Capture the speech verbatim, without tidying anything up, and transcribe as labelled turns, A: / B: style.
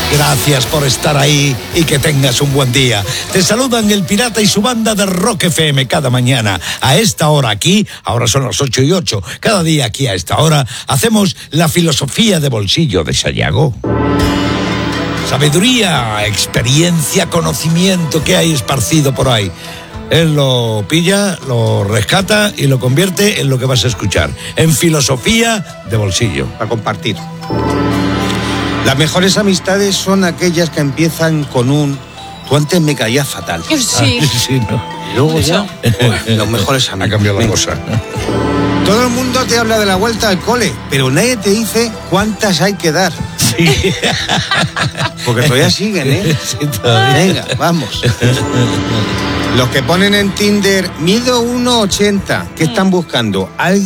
A: Gracias por estar ahí y que tengas un buen día. Te saludan el Pirata y su banda de Rock F M cada mañana. A esta hora aquí, ahora son las ocho y ocho, cada día aquí a esta hora, hacemos la filosofía de bolsillo de Sayago. Sabiduría, experiencia, conocimiento que hay esparcido por ahí. Él lo pilla, lo rescata y lo convierte en lo que vas a escuchar. En filosofía de bolsillo.
B: Para compartir. Las mejores amistades son aquellas que empiezan con un tú antes me caías fatal.
C: Sí.
A: Ah, sí, ¿no?
B: Y luego ya, pues, los mejores amigos.
A: Ha cambiado la
B: Venga.
A: cosa.
B: Todo el mundo te habla de la vuelta al cole, pero nadie te dice cuántas hay que dar.
A: Sí.
B: Porque todavía siguen, ¿eh?
A: Sí, todavía.
B: Venga, vamos. Los que ponen en Tinder, mido uno ochenta, ¿qué están buscando? Alguien